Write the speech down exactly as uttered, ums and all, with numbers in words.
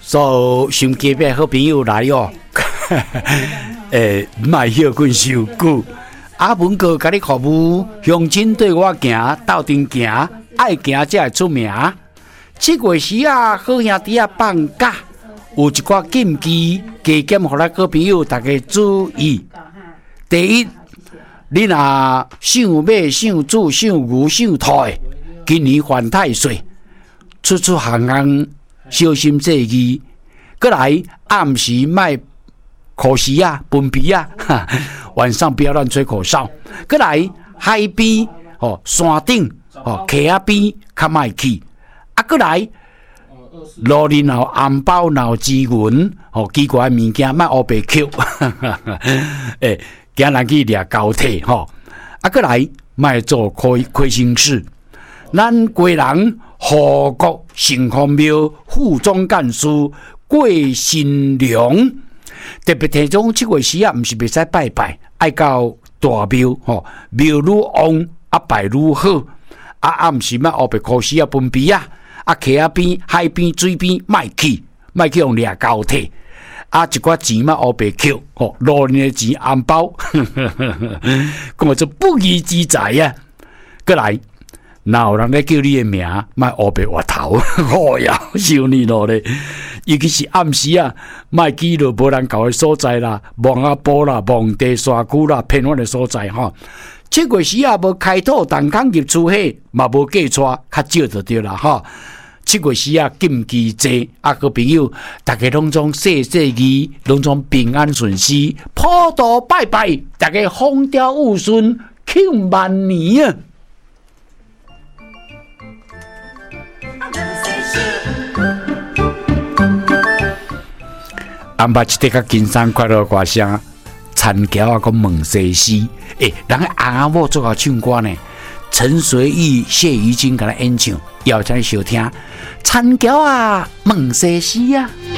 所以想隔壁好朋友来哦，诶，卖歇困受久。阿文哥甲你服务，乡亲对我行，斗阵行，爱行才会出名。七月时啊，好兄弟啊放假，有一寡禁忌，加减互咱好朋友大家注意。第一，你若想马、想猪、想牛、想兔的，今年犯太岁，出出行行小心注意。过来暗时卖口时啊、分鼻啊，晚上不要乱吹口哨。过来海边哦、山顶哦、溪仔边较卖去。啊，过来路里闹红包闹资源哦，奇怪物件卖乌白捡，诶，惊人去掠高铁吼。啊，过来卖做亏亏心事。咱贵人护国圣公庙副总干事桂新良特别提倡七月时啊，毋是袂使拜拜，爱到大庙吼，庙愈旺啊拜愈好。啊，暗时卖乌白考试啊，分鼻啊，啊溪仔边、海边、水边卖去，卖去用掠高铁。啊，一寡钱嘛乌白捡，吼，路年的钱红包，讲做不义之财啊。过来。哪有人咧叫你的名，卖乌白滑头，好呀，受你咯咧。尤其是暗时啊，卖记落无人搞的所在啦，望啊埔啦、望地山区啦、偏远的所在哈。七月时啊，无开拓动工入厝迄，嘛无过错，较少就对啦哈。七月时啊，禁忌济，啊个朋友，大家拢总细细意，拢总平安顺遂，普渡拜拜，大家风调雨顺，庆万年啊！安排一啲较轻松快乐歌声，田桥啊，讲问西施，诶，人个阿某做下唱歌呢，陈随意、谢怡君甲咱演唱，要请收听田桥啊，问西施啊。